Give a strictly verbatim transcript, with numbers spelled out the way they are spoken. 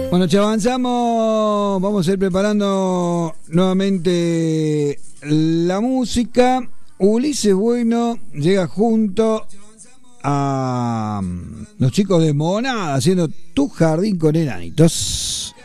Bueno, che, avanzamos. Vamos a ir preparando nuevamente la música. Ulises Bueno llega junto a los chicos de Monada haciendo Tu Jardín con Enanitos.